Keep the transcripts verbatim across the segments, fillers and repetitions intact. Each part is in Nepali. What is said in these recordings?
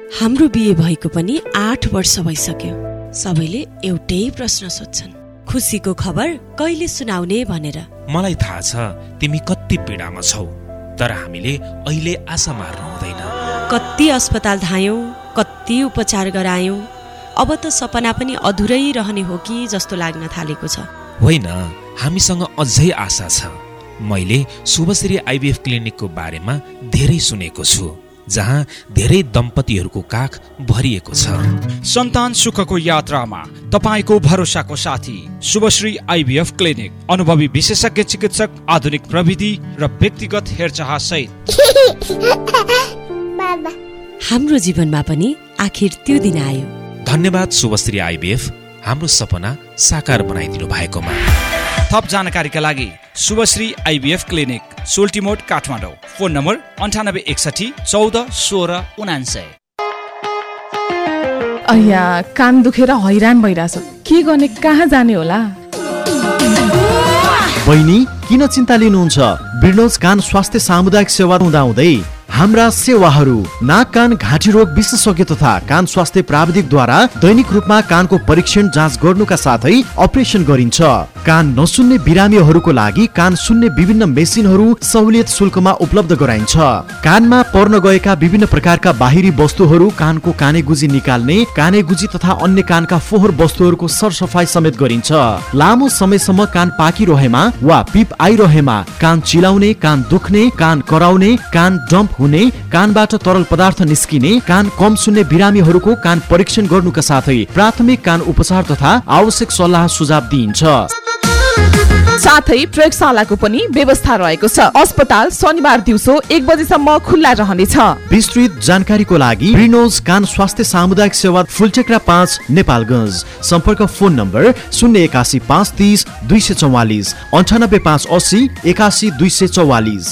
हाम्रो बिहे भएको पनि आठ वर्ष भइसक्यो। सबैले एउटै प्रश्न सोध्छन्, खुसीको खबर कहिले सुनाउने भनेर। मलाई थाहा छ तिमी कति पीडामा छौ, तर हामीले अहिले आशा मार्नु हुँदैन। कति अस्पताल धायौं, कति उपचार गरायौं, अब त सपना पनि अधुरै रहने हो कि जस्तो लाग्न थालेको छ। होइन, हामीसँग अझै आशा छ। मैले शुभश्री आइभीएफ क्लिनिकको बारेमा धेरै सुनेको छु, जहाँ धेरै दम्पतिहरूको काख भरिएको छ। सन्तान सुखको यात्रामा तपाईको भरोसाको साथी शुभश्री आइभीएफ क्लिनिक। अनुभवी विशेषज्ञ चिकित्सक, आधुनिक प्रविधि र व्यक्तिगत हेरचाह सहित। हाम्रो जीवनमा पनि आखिर त्यो दिन आयो। धन्यवाद शुभश्री आइभीएफ, हाम्रो सपना साकार बनाइदिनु भएकोमा। थप जानकारीका लागि Shubhashree IVF clinic, सोल्टिमोड, Kathmandu. Phone number अन्ठानब्बे एकसठी चौध सोह्र उनान्सय। अయ్या कान दुखेर हैरान भइरहेछ, के गर्ने, कहाँ जाने होला? बहिनी किन चिन्ता लिनुहुन्छ? बिर्नोज कान स्वास्थ्य सामुदायिक सेवा हुँदाहुँदै हाम्रा सेवाहरू नाक कान घाँटी रोग विशेषज्ञ तथा कान स्वास्थ्य प्राविधिकद्वारा दैनिक रूपमा कानको परीक्षण जाँच गर्नुका साथै अपरेसन गरिन्छ। कान नसुन्ने बिरामीहरूको लागि कान सुन्ने विभिन्न मेसिनहरू सहुलियत शुल्कमा उपलब्ध गराइन्छ। कानमा पर्न गएका विभिन्न प्रकारका बाहिरी वस्तुहरू, कानको कानेगुजी निकाल्ने, कानेगुजी तथा अन्य कानका फोहोर वस्तुहरूको सरसफाई समेत गरिन्छ। लामो समयसम्म कान पाकिरहेमा वा पिप आइरहेमा, कान चिलाउने, कान दुख्ने, कान कराउने, कान डम्प हुने, कानबाट तरल पदार्थ निस्किने, कान कम सुन्ने बिरामीहरूको कान परीक्षण गर्नुका साथै प्राथमिक कान उपचार तथा आवश्यक सल्लाह सुझाव दिइन्छ। साथै प्रयोगशालाको पनि व्यवस्था रहेको छ। अस्पताल शनिबार दिउँसो एक बजेसम्म खुल्ला रहनेछ। विस्तृत जानकारीको लागि बिर्नोज कान स्वास्थ्य सामुदायिक सेवा, फुलचक्रा पाँच, नेपालगञ्ज। सम्पर्क फोन नम्बर शून्य एकासी पाँच तीस दुई सय चौवालिस, अन्ठानब्बे पाँच अस्सी एकासी दुई सय चौवालिस।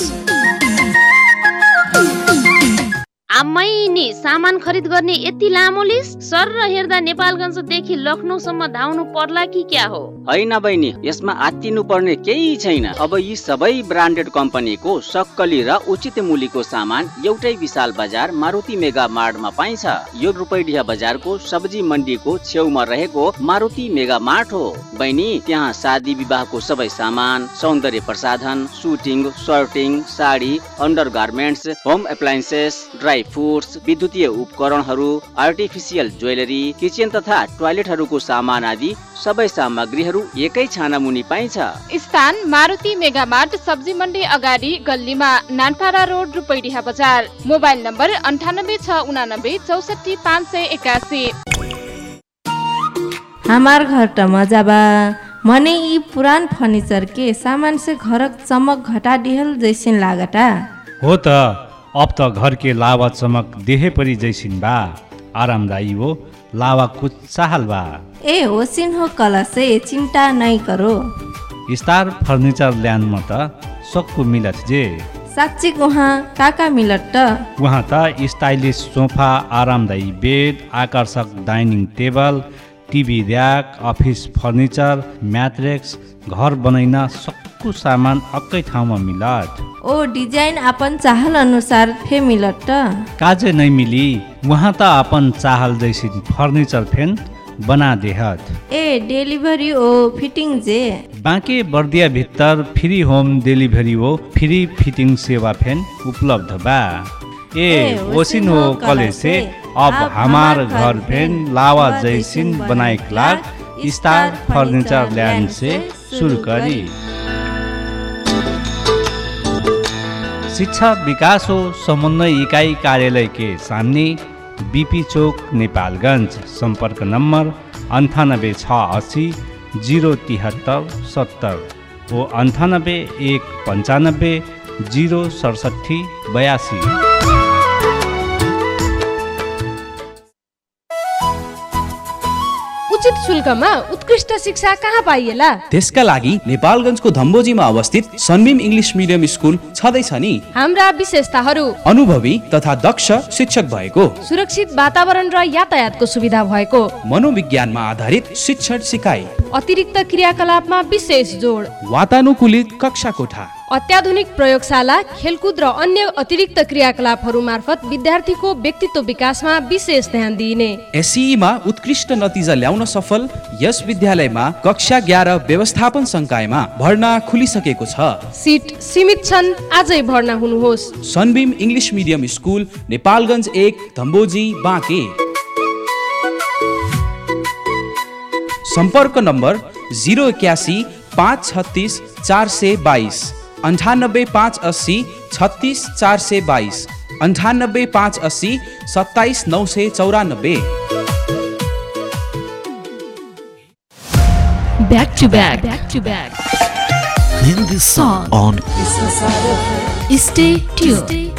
आम्मै नि सामान खरिद गर्ने यति लामो लिस्ट? सर र हेर्दा नेपालगञ्जदेखि लखनऊसम्म धाउनु पर्ला कि क्या हो? होइन बहिनी, यसमा आत्तिनु पर्ने केही छैन। अब यी सबै ब्रान्डेड कम्पनीको सक्कली र उचित मूल्यको सामान एउटै विशाल बजार मारुति मेगा मार्टमा पाइन्छ। यो रूपैडिया बजारको सब्जी मण्डीको छेउमा रहेको मारुति मेगा मार्ट हो। बहिनी, त्यहाँ शादी विवाहको सबै सामान, सौन्दर्य प्रसाधन, shooting, shirting, sari, under garments, home appliances, dry foods, विद्युतीय उपकरणहरू, आर्टिफिसियल ज्वेलरी, किचन तथा टोयलेटहरूको सामान आदि सबै सामग्रीहरू एकै छाना मुनि पाइन्छ। स्थान मारुति मेगा मार्ट, सब्जी मण्डी अगाडि गल्लीमा, नानपाडा रोड, रूपैडिहा बजार। मोबाइल नम्बर अन्ठानब्बे छ उनानब्बे चौसठी पाँच सय एकासी। हमार घर त मजा बा, मने यी पुरान फर्नीचर के सामान से घरक चमक घटा दिहल जैसिन लागता। हो त, अब त घर के लावा चमक देहे परी जैसिन बा, आरामदायी हो, लावा कुछ चाहल बा। ए होसिन हो कला से चिंता नहीं करो। स्टार फर्नीचर ल्यान्ड में त सबको मिलत जे। साच्ची वहाँ काका मिलत त? वहाँ त स्टाइलिश सोफा, आरामदायी बेड, आकर्षक dining table, TV rack, office furniture, म्याट्रेक्स, घर बनाइन सबको सामान अक्कै ठाउँमा मिलत। ओ डिजाइन अपन चाहल अनुसार फे मिलत त? काजे नहीं मिली, वहाँ त अपन चाहल जैसी फर्नीचर फेन बना देहत। ए डेलिभरी ओ फिटिंग जे? बाँके बर्दिया भित्तर फ्री होम डिलीवरी हो, फ्री फिटिंग सेवा फेन उपलब्ध बा। ए ओसिन हो कॉलेज से अब हमार घर फेन लावा जैसिन बनाए लाग स्टार फर्नीचर लैंड से शुरू करी। शिक्षा विकास हो समन्वय इकाई कार्यालय के सामने, बीपी चौक, नेपालगंज। संपर्क नंबर अंठानब्बे छ अस्सी जीरो तिहत्तर सत्तर ओ अंठानब्बे एक पंचानब्बे जीरो सड़सठी बयासी। उचित शुल्कमा उत्कृष्ट शिक्षा कहाँ पाइएला? त्यसका लागि नेपालगञ्जको धम्बोजीमा अवस्थित सनबीम इङ्ग्लिस मिडियम स्कुल छँदैछ नि। हाम्रा विशेषताहरू: अनुभवी तथा दक्ष शिक्षक भएको, सुरक्षित वातावरण र यातायातको सुविधा भएको, मनोविज्ञानमा आधारित शिक्षण सिकाइ, अतिरिक्त क्रियाकलापमा विशेष जोड, वातानुकूलित कक्षा कोठा, अत्याधुनिक प्रयोगशाला, खेलकुद र अन्य अतिरिक्त क्रियाकलापहरू मार्फत विद्यार्थीको व्यक्तित्व विकासमा विशेष ध्यान दिइने। एसईमा उत्कृष्ट नतिजा ल्याउन सफल यस विद्यालयमा कक्षा एघार व्यवस्थापन संकायमा भर्ना खुलिसकेको छ। सिट सीमित छन्, आजै भर्ना हुनुहोस्। Sunbeam English medium school, Nepalgunj एक, धम्बोजी, बाँके। सम्पर्क नम्बर जिरो एक्यासी पाँच छत्तिस चार सय बाइस, अन्ठानब्बे पाँच अस्सी छत्तिस चार सय बाइस, अन्ठानब्बे पाँच अस्सी सत्ताइस नौ सय चौरानब्बे। Back to back, back to back. In this song on Stay tuned.